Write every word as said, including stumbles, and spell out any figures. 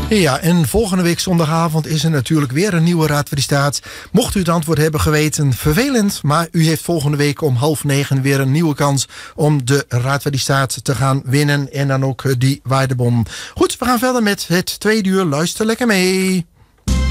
Ja, en volgende week zondagavond is er natuurlijk weer een nieuwe Raad van de Staat. Mocht u het antwoord hebben geweten, vervelend. Maar u heeft volgende week om half negen weer een nieuwe kans om de Raad van de Staat te gaan winnen. En dan ook die waardebon. Goed, we gaan verder met het tweede uur. Luister lekker mee.